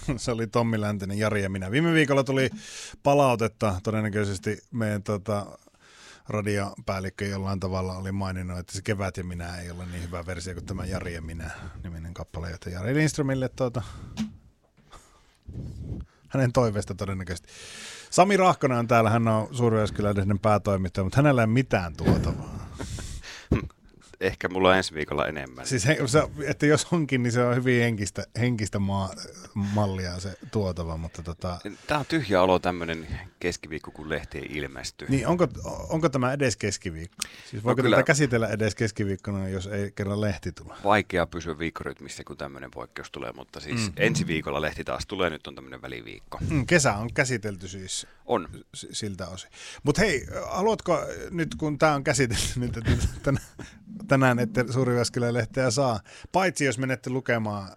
Se oli Tommi Läntinen, Jari ja minä. Viime viikolla tuli palautetta, todennäköisesti meidän radiopäällikkö jollain tavalla oli maininnut, että se Kevät ja minä ei ole niin hyvä versio kuin tämä Jari ja minä niminen kappale, joten Jari Lindströmille hänen toiveesta todennäköisesti. Sami Rahkonen on täällä, hän on Suurjyväskylän päätoimittaja, mutta hänellä ei mitään tuotavaa. Ehkä mulla on ensi viikolla enemmän. Siis että jos onkin, niin se on hyvin henkistä mallia se tuotava, mutta Tämä on tyhjä olo tämmöinen keskiviikko, kun lehti ei ilmesty. Niin onko tämä edes keskiviikko? Siis voiko tätä käsitellä edes keskiviikkona, jos ei kerran lehti tule? Vaikea pysyä viikkorytmissä, kun tämmöinen poikkeus tulee, mutta siis ensi viikolla lehti taas tulee, nyt on tämmöinen väliviikko. Kesä on käsitelty siis. On. Siltä osin. Mutta hei, haluatko nyt, kun tämä on käsitelty nyt, että tänään ette Suuri-Jyväskylän lehteä saa, paitsi jos menette lukemaan